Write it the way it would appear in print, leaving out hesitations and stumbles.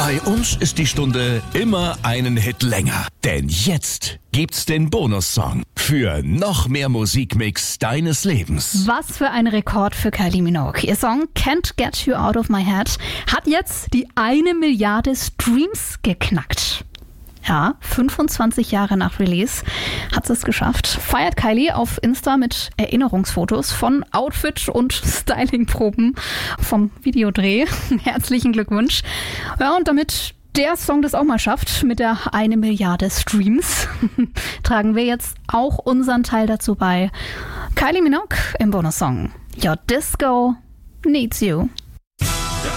Bei uns ist die Stunde immer einen Hit länger. Denn jetzt gibt's den Bonussong für noch mehr Musikmix deines Lebens. Was für ein Rekord für Kylie Minogue. Ihr Song Can't Get You Out of My Head hat jetzt die 1 Milliarde Streams geknackt. Ja, 25 Jahre nach Release hat sie es geschafft. Feiert Kylie auf Insta mit Erinnerungsfotos von Outfit- und Stylingproben vom Videodreh. Herzlichen Glückwunsch. Ja, und damit der Song das auch mal schafft mit der 1 Milliarde Streams, tragen wir jetzt auch unseren Teil dazu bei. Kylie Minogue im Bonussong Your Disco Needs You.